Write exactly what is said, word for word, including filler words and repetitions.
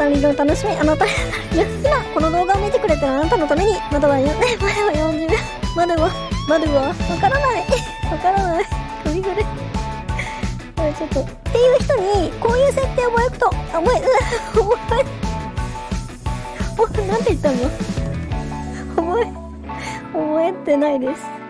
たのリードの楽しみ、あなたの好きなこの動画を見てくれてるあなたのために、まだはよ、まだはよんじゅうびょう、まだは、まだは、わからない、わからない、グリグリ。ちょっと、っていう人に、こういう設定を覚えくと、あ、覚え、う覚え、お、なんて言ったの覚え、覚えてないです。